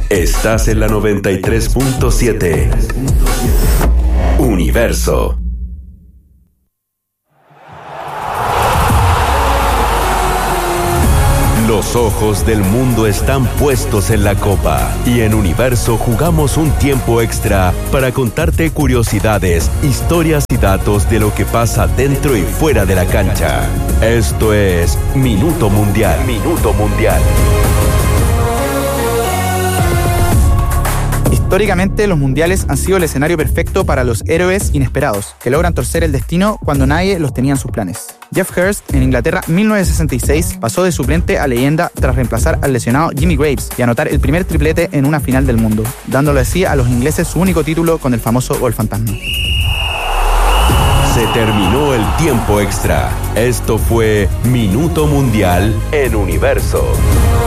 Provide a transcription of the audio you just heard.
Estás en la 93.7. Universo. Los ojos del mundo están puestos en la Copa y en Universo jugamos un tiempo extra para contarte curiosidades, historias y datos de lo que pasa dentro y fuera de la cancha. Esto es Minuto Mundial. Minuto Mundial. Históricamente, los mundiales han sido el escenario perfecto para los héroes inesperados, que logran torcer el destino cuando nadie los tenía en sus planes. Jeff Hurst, en Inglaterra, 1966, pasó de suplente a leyenda tras reemplazar al lesionado Jimmy Graves y anotar el primer triplete en una final del mundo, dándole así a los ingleses su único título con el famoso gol fantasma. Se terminó el tiempo extra. Esto fue Minuto Mundial en Universo.